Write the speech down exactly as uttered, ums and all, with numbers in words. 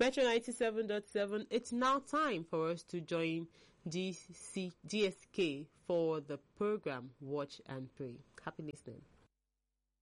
Metro ninety-seven point seven, it's now time for us to join D C, D S K for the program Watch and Pray. Happy listening.